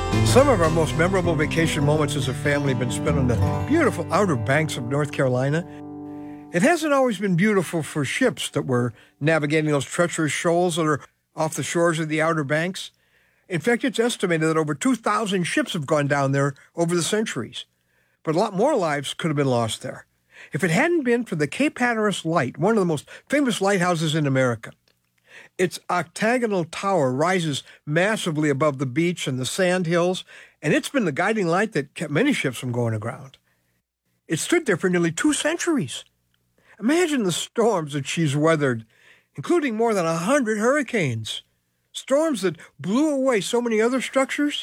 Some of our most memorable vacation moments as a family have been spent on the beautiful Outer Banks of North Carolina. It hasn't always been beautiful for ships that were navigating those treacherous shoals that are off the shores of the Outer Banks. In fact, it's estimated that over 2,000 ships have gone down there over the centuries. But a lot more lives could have been lost there. If it hadn't been for the Cape Hatteras Light, one of the most famous lighthouses in America. Its octagonal tower rises massively above the beach and the sand hills, and it's been the guiding light that kept many ships from going aground. It stood there for nearly 2 centuries. Imagine the storms that she's weathered, including more than 100 hurricanes. Storms that blew away so many other structures.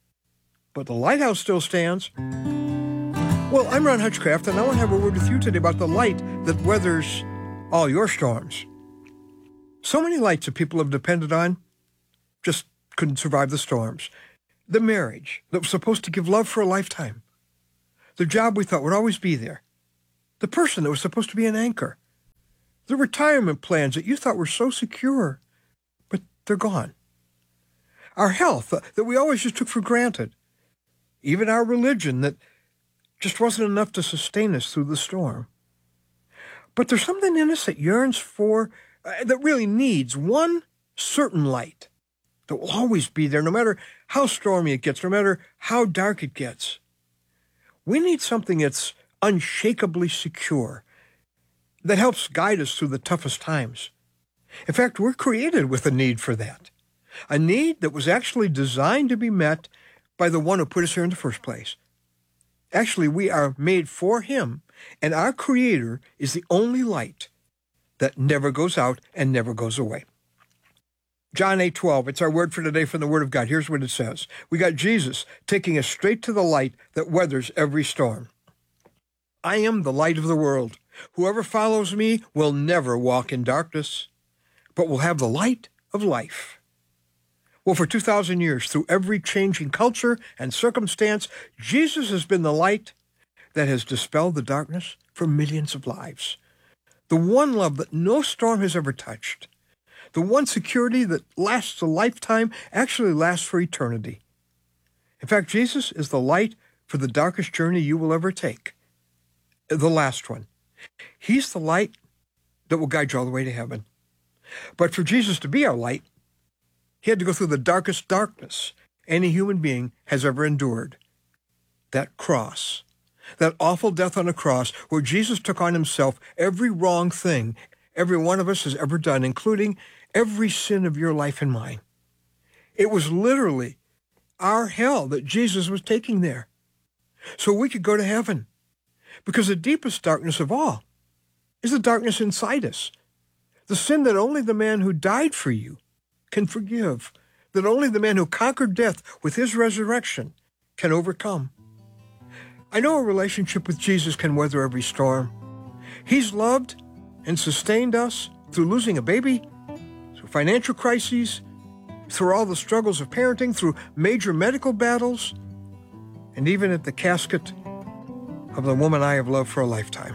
But the lighthouse still stands. Well, I'm Ron Hutchcraft, and I want to have a word with you today about the light that weathers all your storms. So many lights that people have depended on just couldn't survive the storms. The marriage that was supposed to give love for a lifetime. The job we thought would always be there. The person that was supposed to be an anchor. The retirement plans that you thought were so secure, but they're gone. Our health that we always just took for granted. Even our religion that just wasn't enough to sustain us through the storm. But there's something in us that yearns for, that really needs one certain light that will always be there, no matter how stormy it gets, no matter how dark it gets. We need something that's unshakably secure, that helps guide us through the toughest times. In fact, we're created with a need for that, a need that was actually designed to be met by the one who put us here in the first place. Actually, we are made for him, and our Creator is the only light that never goes out and never goes away. John 8:12, it's our word for today from the Word of God. Here's what it says. We got Jesus taking us straight to the light that weathers every storm. I am the light of the world. Whoever follows me will never walk in darkness, but will have the light of life. Well, for 2,000 years, through every changing culture and circumstance, Jesus has been the light that has dispelled the darkness for millions of lives. The one love that no storm has ever touched. The one security that lasts a lifetime actually lasts for eternity. In fact, Jesus is the light for the darkest journey you will ever take. The last one. He's the light that will guide you all the way to heaven. But for Jesus to be our light, he had to go through the darkest darkness any human being has ever endured. That cross. That awful death on a cross where Jesus took on himself every wrong thing every one of us has ever done, including every sin of your life and mine. It was literally our hell that Jesus was taking there so we could go to heaven. Because the deepest darkness of all is the darkness inside us. The sin that only the man who died for you can forgive, that only the man who conquered death with his resurrection can overcome. I know a relationship with Jesus can weather every storm. He's loved and sustained us through losing a baby, through financial crises, through all the struggles of parenting, through major medical battles, and even at the casket of the woman I have loved for a lifetime.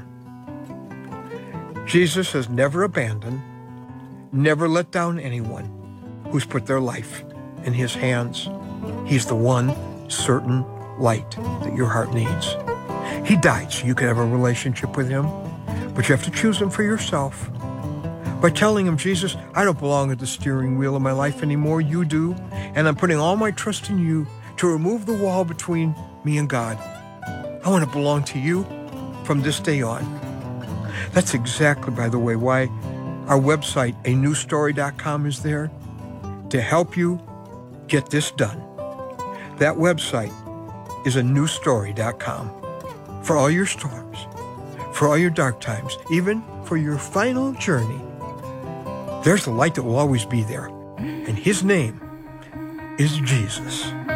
Jesus has never abandoned, never let down anyone who's put their life in his hands. He's the one certain light that your heart needs. He died so you could have a relationship with him, but you have to choose him for yourself. By telling him, Jesus, I don't belong at the steering wheel of my life anymore. You do, and I'm putting all my trust in you to remove the wall between me and God. I want to belong to you from this day on. That's exactly, by the way, why our website, anewstory.com, is there to help you get this done. That website is anewstory.com for all your storms, for all your dark times, even for your final journey. There's the light that will always be there, and his name is Jesus.